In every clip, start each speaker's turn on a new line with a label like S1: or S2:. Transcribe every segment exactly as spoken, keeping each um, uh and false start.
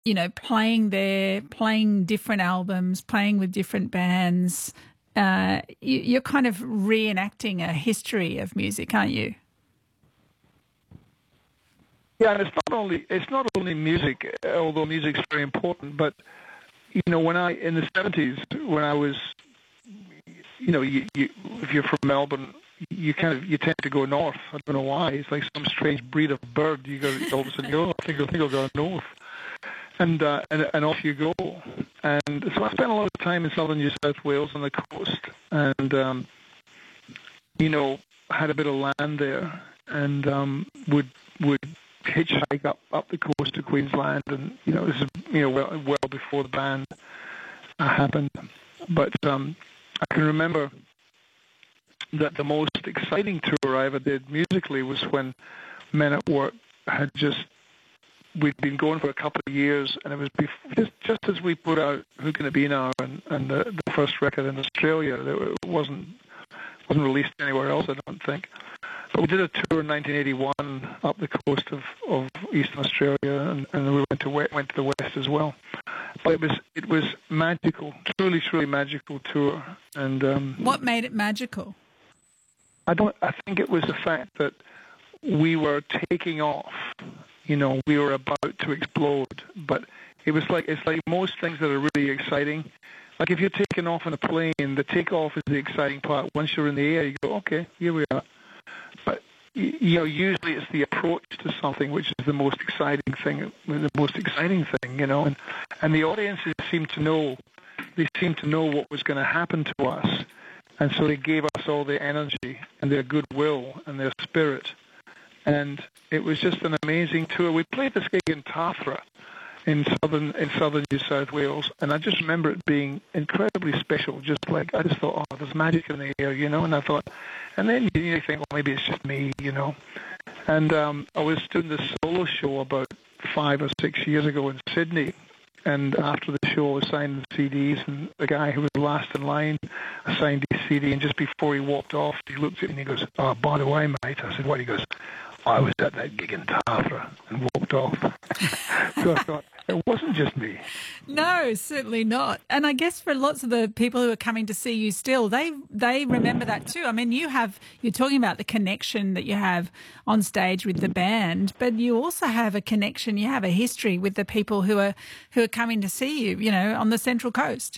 S1: you know, playing there, playing different albums, playing with different bands. Uh, you, you're kind of reenacting a history of music, aren't you?
S2: Yeah, and it's not only it's not only music, although music's very important. But you know, when I in the seventies, when I was, you know, you, you, if you're from Melbourne, you kind of you tend to go north. I don't know why. It's like some strange breed of bird. You go all of a sudden, oh, I think I think I'll go north, and uh, and and off you go. And so I spent a lot of time in southern New South Wales on the coast, and um, you know, had a bit of land there, and um, would would. hitchhike up, up the coast to Queensland, and you know this is you know well, well before the band uh, happened. But um, I can remember that the most exciting tour I ever did musically was when Men at Work had just we'd been going for a couple of years, and it was before, just just as we put out Who Can It Be Now, and, and the, the first record in Australia that wasn't wasn't released anywhere else, I don't think. But we did a tour in nineteen eighty-one up the coast of, of Eastern Australia, and, and we went to went to the west as well. But it was it was magical, truly, truly magical tour. And um,
S1: what made it magical?
S2: I don't. I think it was the fact that we were taking off. You know, we were about to explode. But it was like it's like most things that are really exciting. Like if you're taking off in a plane, the takeoff is the exciting part. Once you're in the air, you go, okay, here we are. But you know, usually it's the approach to something which is the most exciting thing, the most exciting thing, you know. And and the audiences seemed to know, they seemed to know what was going to happen to us, and so they gave us all their energy and their goodwill and their spirit, and it was just an amazing tour. We played this gig in Tathra, in southern in southern New South Wales, and I just remember it being incredibly special. Just like I just thought, oh, there's magic in the air, you know. And I thought, and then you, you think, well, maybe it's just me, you know. And um, I was doing this solo show about five or six years ago in Sydney, and after the show, I was signing the C Ds, and the guy who was last in line signed his C D, and just before he walked off, he looked at me and he goes, "Oh, by the way, mate," I said, "What?" He goes, "I was at that gig in Tathra," and walked off. So I thought, it wasn't just me.
S1: No, certainly not. And I guess for lots of the people who are coming to see you still, they they remember that too. I mean, you have, you're talking about the connection that you have on stage with the band, but you also have a connection, you have a history with the people who are who are coming to see you, you know, on the Central Coast.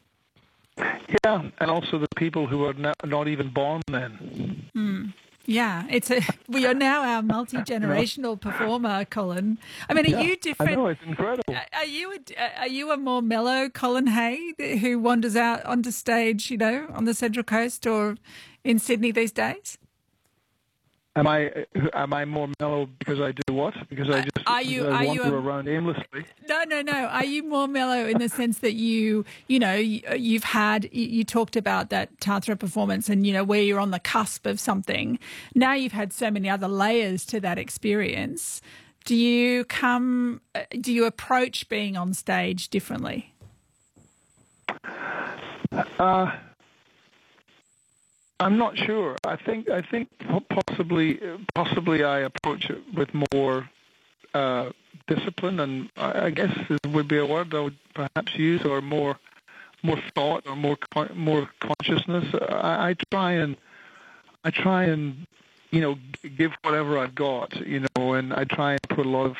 S2: Yeah, and also the people who are not, not even born then.
S1: Mm. Yeah, it's a. We are now our multi-generational performer, Colin. I mean, are
S2: yeah,
S1: you different?
S2: I know, it's incredible.
S1: Are you a, are you a more mellow Colin Hay who wanders out onto stage, you know, on the Central Coast or in Sydney these days?
S2: Am I am I more mellow because I do what? Because I just
S1: are you,
S2: I
S1: are
S2: wander
S1: you a,
S2: around aimlessly.
S1: No, no, no. Are you more mellow in the sense that you, you know, you've had, you talked about that Tathra performance and, you know, where you're on the cusp of something. Now you've had so many other layers to that experience. Do you come, do you approach being on stage differently?
S2: Uh, I'm not sure. I think I think possibly possibly I approach it with more uh, discipline, and I guess it would be a word I would perhaps use, or more more thought, or more more consciousness. I, I try and I try and you know give whatever I've got, you know, and I try and put a lot of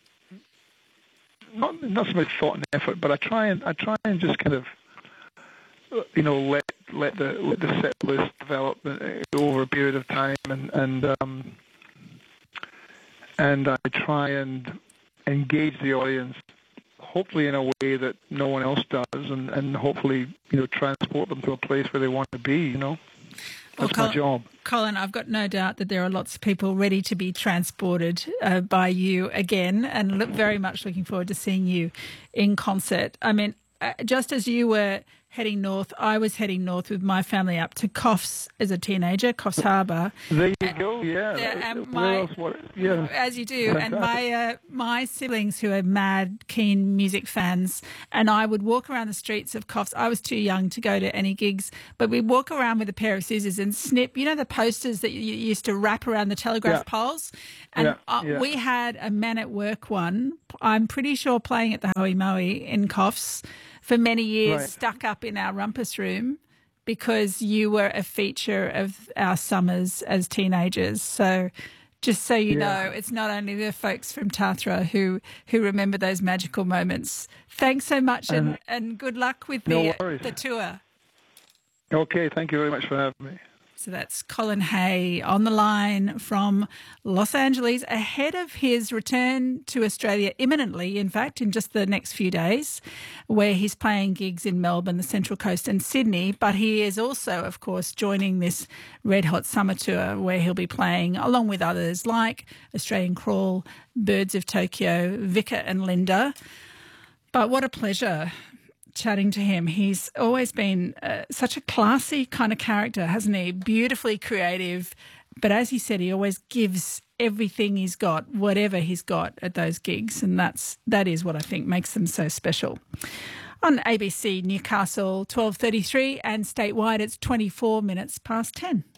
S2: not not so much thought and effort, but I try and I try and just kind of you know let let the let the set list develop over a period of time, and and um, and I try and engage the audience, hopefully in a way that no one else does, and, and hopefully you know transport them to a place where they want to be. You know, that's
S1: well,
S2: my job.
S1: Colin, I've got no doubt that there are lots of people ready to be transported uh, by you again, and look, very much looking forward to seeing you in concert. I mean, uh, just as you were heading north. I was heading north with my family up to Coffs as a teenager, Coffs Harbour.
S2: There you go. Yeah.
S1: Yeah, and
S2: Where
S1: my-
S2: else? What? Yeah.
S1: As you do.
S2: Fantastic.
S1: And my uh, my siblings, who are mad, keen music fans, and I would walk around the streets of Coffs. I was too young to go to any gigs, but we'd walk around with a pair of scissors and snip, you know, the posters that you used to wrap around the telegraph
S2: Yeah.
S1: poles? And
S2: Yeah,
S1: uh,
S2: yeah.
S1: we had a Man at Work one, I'm pretty sure playing at the Hoey Moey in Coffs for many years,
S2: Right.
S1: stuck up in our rumpus room, because you were a feature of our summers as teenagers. So just so you
S2: Yeah.
S1: know, it's not only the folks from Tathra who, who remember those magical moments. Thanks so much, and, and good luck with
S2: No
S1: the,
S2: worries.
S1: the tour.
S2: Okay. Thank you very much for having me.
S1: So that's Colin Hay on the line from Los Angeles, ahead of his return to Australia imminently, in fact, in just the next few days, where he's playing gigs in Melbourne, the Central Coast and Sydney. But he is also, of course, joining this Red Hot Summer Tour, where he'll be playing along with others like Australian Crawl, Birds of Tokyo, Vicar and Linda. But what a pleasure chatting to him. He's always been uh, such a classy kind of character, hasn't he? Beautifully creative. But as he said, he always gives everything he's got, whatever he's got at those gigs. And that's, that is what I think makes them so special. On A B C Newcastle, twelve thirty-three, and statewide it's twenty-four minutes past ten.